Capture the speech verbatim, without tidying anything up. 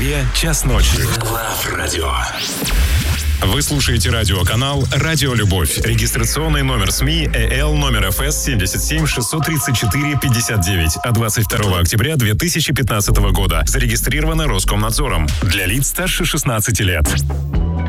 Москве час ночи. Love Radio. Вы слушаете радиоканал «Радио Любовь». Регистрационный номер СМИ ЭЛ номер эф эс семь семь шесть три четыре пять девять от двадцать второго октября две тысячи пятнадцатого года. Зарегистрировано Роскомнадзором. Для лиц старше шестнадцати лет.